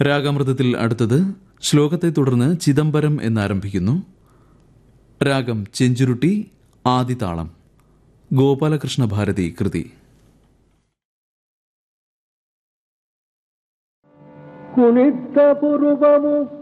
രാഗാമൃതത്തിൽ അടുത്തത് ശ്ലോകത്തെ തുടർന്ന് ചിദംബരം എന്നാരംഭിക്കുന്നു. രാഗം ചെഞ്ചുരുട്ടി, ആദിതാളം. ഗോപാലകൃഷ്ണ ഭാരതി കൃതി. കുണിത്ത പൂർവമു